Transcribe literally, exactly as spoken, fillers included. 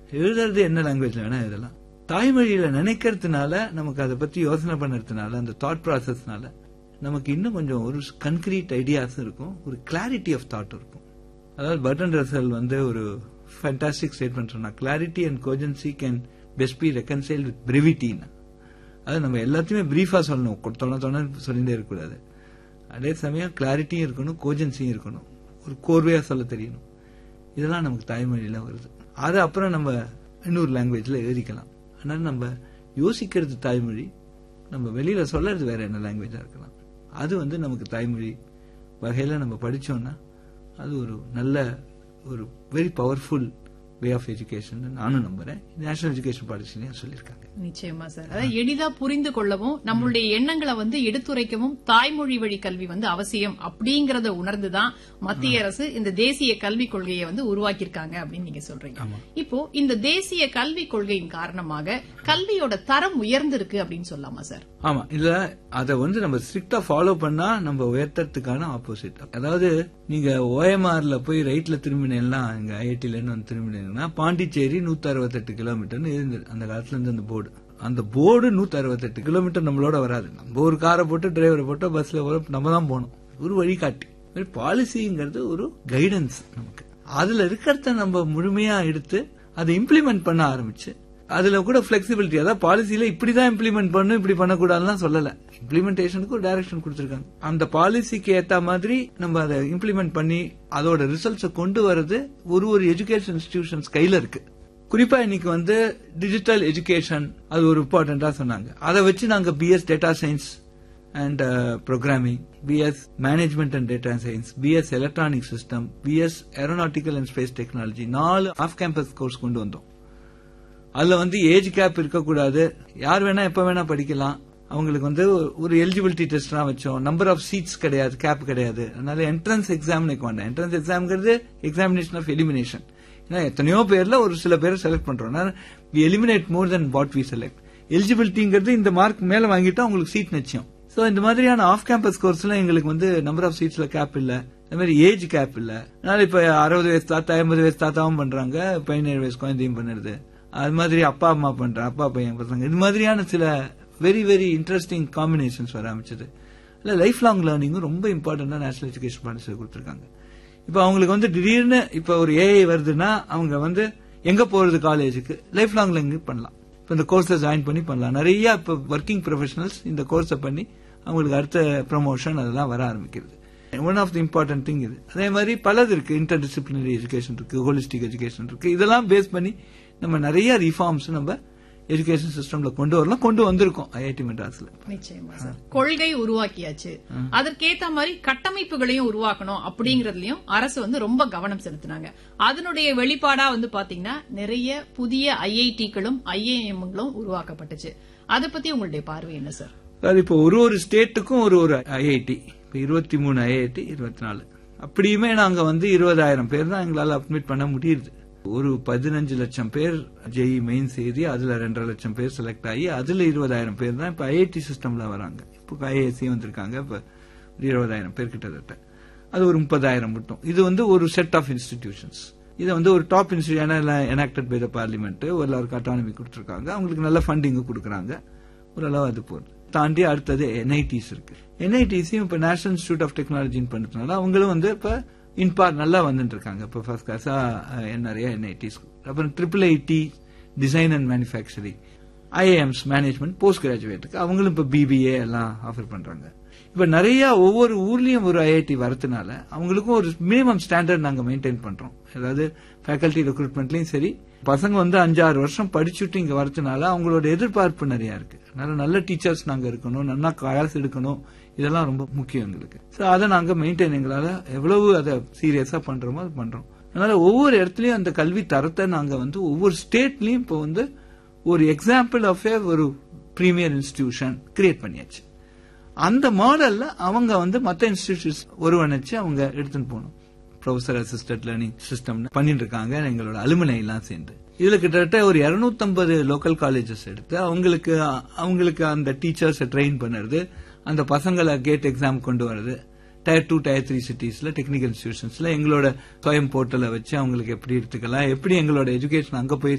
எழுதுறது என்ன லாங்குவேஜ்ல வேணா எழுதலாம். தாய்மொழியில நினைக்கிறதுனால, நமக்கு அதை பத்தி யோசனை பண்ணுறதுனால, அந்த தாட் ப்ராசஸ்னால நமக்கு இன்னும் கொஞ்சம் ஒரு கன்கிரீட் ஐடியாஸ் இருக்கும், ஒரு கிளாரிட்டி ஆஃப் தாட் இருக்கும். அதாவது பர்ட்ரண்ட் ரசல் வந்து ஒரு ஃபேண்டாஸ்டிக் ஸ்டேட்மெண்ட் சொன்னா, clarity and கோஜென்சி can best B ரெக்கன்சைல்ட் with பிரெவிட்டின்னு. அது நம்ம எல்லாத்தையுமே பிரீஃபா சொல்லணும், தொண தொண சொல்லிட்டே இருக்கக்கூடாது. அதே சமயம் கிளாரிட்டியும் இருக்கணும், கோஜென்சியும் இருக்கணும், ஒரு கோர்வையா சொல்ல தெரியணும். இதெல்லாம் நமக்கு தாய்மொழியில வருது. அது அப்புறம் நம்ம இன்னொரு லாங்குவேஜ்ல எழுதிக்கலாம். அதனால நம்ம யோசிக்கிறது தாய்மொழி, நம்ம வெளியில சொல்றது வேற என்ன லாங்குவேஜா இருக்கலாம். அது வந்து நமக்கு தாய்மொழி வகையில நம்ம படிச்சோம்னா அது ஒரு நல்ல ஒரு very powerful way of education நானும் நம்புறேன். நேஷனல் எஜுகேஷன் பாலிசிலையும் சொல்லியிருக்காங்க. நிச்சயமா சார். அதாவது எளிதா புரிந்து கொள்ளவும் நம்மளுடைய எண்ணங்களை வந்து எடுத்துரைக்கவும் தாய்மொழி வழி கல்வி வந்து அவசியம் அப்படிங்கறத உணர்ந்துதான் மத்திய அரசு இந்த தேசிய கல்விக் கொள்கையை வந்து உருவாக்கியிருக்காங்க அப்படின்னு நீங்க சொல்றீங்க. இப்போ இந்த தேசிய கல்விக் கொள்கையின் காரணமாக கல்வியோட தரம் உயர்ந்திருக்கு அப்படின்னு சொல்லலாமா சார்? ஆமா, இல்ல அதை வந்து நம்ம ஸ்ட்ரிக்டா ஃபாலோ பண்ணா நம்ம உயர்த்தறதுக்கான ஆப்போசிட். அதாவது நீங்க ஓஎம்ஆர்ல போய் ரைட்ல திரும்பினேன்னா, இங்க ஐஐடில இருந்து வந்து திரும்பினீங்கன்னா பாண்டிச்சேரி நூத்தி அறுபத்தி எட்டு கிலோமீட்டர்னு இருந்தது அந்த காலத்துல இருந்து. அந்த போர்டு அந்த போர்டு நூத்தி அறுபத்தி எட்டு கிலோமீட்டர் நம்மளோட வராது. நம்ம ஒரு காரை போட்டு டிரைவரை போட்டு பஸ்ல நம்ம தான் போகணும். ஒரு வழிகாட்டி. பாலிசிங்கிறது ஒரு கைடன்ஸ் நமக்கு. அதுல இருக்கிறத நம்ம முழுமையா எடுத்து அதை இம்ப்ளிமெண்ட் பண்ண ஆரம்பிச்சு, அதுல கூட பிளெக்சிபிலிட்டி, அதாவது பாலிசியில இப்படிதான் இம்ப்ளிமெண்ட் பண்ணும், இப்படி பண்ணக்கூடாதுன்னு சொல்லல. இம்ப்ளிமெண்டேஷனுக்கு ஒரு டைரக்ஷன் கொடுத்திருக்காங்க. அந்த பாலிசிக்கு ஏத்த மாதிரி நம்ம அதை இம்ப்ளிமெண்ட் பண்ணி அதோட ரிசல்ட்ஸை கொண்டு வரது ஒரு ஒரு எஜுகேஷன் இன்ஸ்டிடியூஷன்ஸ் கையில இருக்கு. குறிப்பா இன்னைக்கு வந்து டிஜிட்டல் எஜுகேஷன் அது ஒரு இம்பார்ட்டன்டா சொன்னாங்க. அதை வச்சு நாங்க PS data science and programming, PS management and data science, PS electronic system, PS aeronautical and space technology, நாலு ஆஃப் கேம்பஸ் கோர்ஸ் கொண்டு வந்தோம். அதுல வந்து ஏஜ் கேப் இருக்கக்கூடாது, யார் வேணா எப்ப வேணா படிக்கலாம். அவங்களுக்கு வந்து ஒரு எலிஜிபிலிட்டி டெஸ்ட் எல்லாம் வச்சோம். நம்பர் ஆஃப் சீட்ஸ் கிடையாது, கேப் கிடையாது. அதனால என்ட்ரன்ஸ் எக்ஸாம் வேண்டாம். Entrance எக்ஸாம்ங்கிறது examination of elimination. ஏன்னா எத்தனையோ பேர்ல ஒரு சில பேரை செலக்ட் பண்றோம். We eliminate more then what we select. எலிஜிபிலிட்டிங்கிறது இந்த மார்க் மேல வாங்கிட்டா உங்களுக்கு சீட் நிச்சயம். சோ இந்த மாதிரியான ஆஃப் கேம்பஸ் கோர்ஸ்ல எங்களுக்கு வந்து நம்பர் ஆஃப் சீட்ஸ்ல கேப் இல்ல, அது மாதிரி ஏஜ் கேப் இல்ல. அதனால இப்ப அறுபது வயசு தாத்தா, ஐம்பது வயசு தாத்தாவும் பண்றாங்க, பதினேழு வயசு குழந்தையும் பண்ணுறது. அது மாதிரி அப்பா அம்மா பண்ற, அப்பா பையன் பசங்க, இது மாதிரியான சில வெரி வெரி இன்ட்ரெஸ்டிங் காம்பினேஷன்ஸ் வர ஆரம்பிச்சது. இல்ல லைஃப் லாங் லேர்னிங்கும் ரொம்ப இம்பார்ட்டன்டா நேஷனல் எஜுகேஷன் பாலிசி கொடுத்திருக்காங்க. இப்ப அவங்களுக்கு வந்து திடீர்னு இப்ப ஒரு ஏஐ வருதுன்னா அவங்க வந்து எங்க போறது காலேஜுக்கு, லைஃப் லாங் லேர்னிங் பண்ணலாம். இப்ப இந்த கோர்ஸை ஜாயின் பண்ணி பண்ணலாம். நிறைய இப்ப ஒர்க்கிங் ப்ரொஃபஷனல்ஸ் இந்த கோர்ஸை பண்ணி அவங்களுக்கு அடுத்த ப்ரமோஷன் அதெல்லாம் வர ஆரம்பிக்கிறது. One of the important thing இது. அதே மாதிரி பலது இருக்கு. இன்டர் டிசிப்ளினரி எஜுகேஷன் இருக்கு, ஹோலிஸ்டிக் எஜுகேஷன் இருக்கு. இதெல்லாம் பேஸ் பண்ணி நம்ம நிறைய ரிஃபார்ம்ஸ் நம்ம எஜுகேஷன் சிஸ்டம்ல கொண்டு வரலாம், கொண்டு வந்திருக்கோம் ஐஐடி மெட்ராஸ்ல. நிச்சயமா சார். கொள்கை உருவாக்கியாச்சு, அதற்கேத்த மாதிரி கட்டமைப்புகளையும் உருவாக்கணும் அப்படிங்கறதுலயும் அரசு வந்து ரொம்ப கவனம் செலுத்தினாங்க. அதனுடைய வெளிப்பாடா வந்து பாத்தீங்கன்னா நிறைய புதிய ஐஐடிகளும் ஐஐஎம்களும் உருவாக்கப்பட்டுச்சு. அதை பத்தி உங்களுடைய பார்வை என்ன சார்? இப்போ ஒரு ஒரு ஸ்டேட்டுக்கும் ஒரு ஒரு ஐஐடி, இப்ப இருபத்தி மூணு ஐஐடி, இருபத்தி நாலு அப்படியுமே நாங்க வந்து இருபதாயிரம் பேர் தான் எங்களால அட்மிட் பண்ண முடியுது. ஒரு பதினஞ்சு லட்சம் பேர் ஜெய் மெயின்ஸ் எழுதி அதுல ரெண்டரை லட்சம் பேர் செலக்ட் ஆகி அதுல இருபதாயிரம் பேர் தான் இப்ப ஐஐடி சிஸ்டம்ல வராங்க. இப்போ ஐஏஎஸ்சி வந்திருக்காங்க. இப்ப இருபதாயிரம் பேர் கிட்டத்தட்ட. அது ஒரு முப்பதாயிரம் மட்டும். இது வந்து ஒரு செட் ஆஃப் இன்ஸ்டிடியூஷன்ஸ். இதை வந்து ஒரு top institution enacted by the parliament, எல்லாருக்கும் அட்டானமி கொடுத்திருக்காங்க. அவங்களுக்கு நல்ல ஃபண்டிங் கொடுக்கறாங்க. ஓரளவு அது போகுது. தாண்டி அடுத்தது என்ஐடிஸ் இருக்கு. என்ஐடிஸையும் இப்ப நேஷனல் இன்ஸ்டிடியூட் ஆஃப் டெக்னாலஜின்னு பண்றதுனால அவங்களும் வந்து இப்ப இன்பார் நல்லா வந்துட்டு இருக்காங்க. இப்ப ஃபர்ஸ்ட் கிளாஸா நிறைய என்ஐடிஸ். அப்புறம் triple ID design and manufacturing, ஐஏஎம்ஸ் management post கிராஜுவேட்டுக்கு அவங்களும் இப்ப பிபிஏ எல்லாம் ஆஃபர் பண்றாங்க. இப்ப நிறைய ஒவ்வொரு ஊர்லயும் ஒரு ஐஐடி வரதுனால அவங்களுக்கும் ஒரு மினிமம் ஸ்டாண்டர்ட் நாங்க மெயின்டைன் பண்றோம். அதாவது ஃபேக்கல்டி ரெக்ரூட்மெண்ட்லயும் சரி, பசங்க வந்து அஞ்சாறு வருஷம் படிச்சுட்டு இங்க வரதுனால அவங்களோட எதிர்பார்ப்பு நிறைய இருக்கு. அதனால நல்ல டீச்சர்ஸ் நாங்க இருக்கணும், நல்லா கிளாஸ் எடுக்கணும், இதெல்லாம் ரொம்ப முக்கியம் எங்களுக்கு. சோ அதை நாங்க மெயின்டைன் எங்களால எவ்வளவு அதை சீரியஸா பண்றோமோ அது பண்றோம். அதனால ஒவ்வொரு இடத்துலயும் அந்த கல்வி தரத்தை நாங்க வந்து ஒவ்வொரு ஸ்டேட்லயும் இப்போ வந்து ஒரு எக்ஸாம்பிள் ஆஃப் ஏ ஒரு பிரீமியர் இன்ஸ்டிடியூஷன் கிரியேட் பண்ணியாச்சு. அந்த மாடல்ல அவங்க வந்து மற்ற இன்ஸ்டிடியூஷன்ஸ் ஒருவணைச்சு அவங்க எடுத்துன்னு போகணும். ப்ரொஃபசர் அசிஸ்டன்ட் லேர்னிங் சிஸ்டம் பண்ணிட்டு இருக்காங்க எங்களோட அலுமினை எல்லாம் சேர்ந்து. இதுல கிட்டத்தட்ட ஒரு இருநூத்தி ஐம்பது லோக்கல் காலேஜஸ் எடுத்து அவங்களுக்கு அவங்களுக்கு அந்த டீச்சர்ஸ் ட்ரெயின் பண்ணுறது, அந்த பசங்களை கேட் எக்ஸாம் கொண்டு வர்றது, tier two tier three சிட்டிஸ்ல technical இன்ஸ்டிடியூஷன்ஸ்ல எங்களோட சுயம் போர்ட்டலை வச்சு அவங்களுக்கு எப்படி எடுத்துக்கலாம், எப்படி எங்களோட எஜுகேஷன் அங்க போய்